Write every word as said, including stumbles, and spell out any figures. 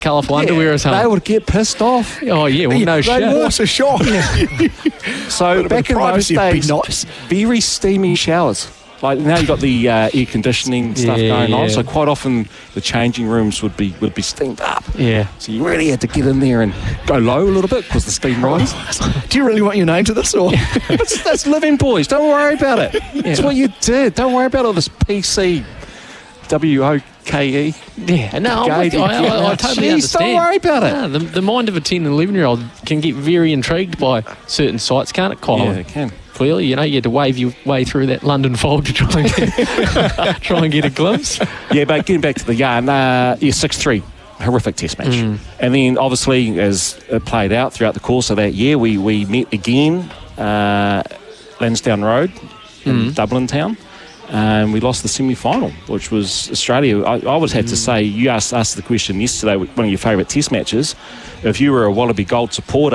colourful underwear or something. They would get pissed off. Oh, yeah, well, no They shit. was a shock. So back in those privacy would be days, nice. very steamy showers. Like now you've got the uh, air conditioning stuff Yeah, going on, yeah. so quite often the changing rooms would be would be steamed up. Yeah. So you really had to get in there and go low a little bit because the steam rises. Do you really want your name to this? Or that's, that's living, boys. Don't worry about it. That's Yeah. what you did. Don't worry about all this P C, W O K E. Yeah, no, I'm Gay with you. I, I, I Jeez, totally don't understand. worry about it. No, the, the mind of a ten and eleven year old can get very intrigued by certain sites, can't it, Colin? Yeah, it can. Clearly, you know, you had to wave your way through that London fog to try and get, try and get a glimpse. Yeah, but getting back to the yarn, uh, yeah, six three, horrific test match. Mm. And then, obviously, as it played out throughout the course of that year, we, we met again, uh, Lansdowne Road in Mm. Dublin town, and we lost the semi-final, which was Australia. I, I would have to say, you asked us the question yesterday, one of your favourite test matches, if you were a Wallaby Gold supporter,